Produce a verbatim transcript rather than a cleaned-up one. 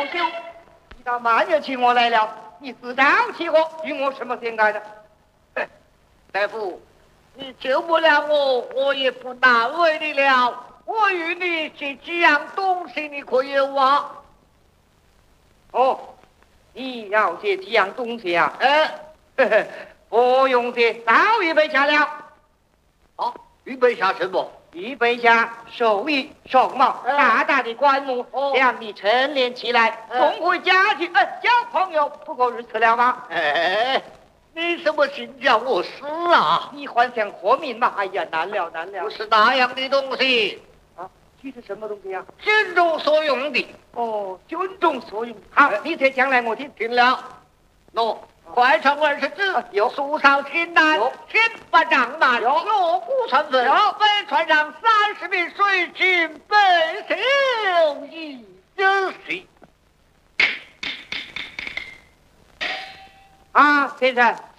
休。你到满月请我来了，你自当起我，与我什么相干的？ 大夫，你救不了我，我也不难为你了。我与你这几样东西，你可有啊？ 哦，你要这几样东西啊？ 哎， 呵呵，不用这，早预备下了。 好，预备下什么？ 预备下寿衣、寿帽、 嗯大大的棺木， 哦这样你陈列起来， 嗯送回家去。呃，交朋友不够日子了吗？ 哎，你什么心叫我死啊？ 你幻想活命吗？哎呀，难了难了不。是那样的东西， 啊，这是什么东西呀、 军中所用的。 哦，军中所用。好，你这讲来我听。 听了，喏，快传二十字，有树上青南， 有天不长满， 有锣鼓传分， 有本船上三十名水军，背手一有戏。 啊，先生，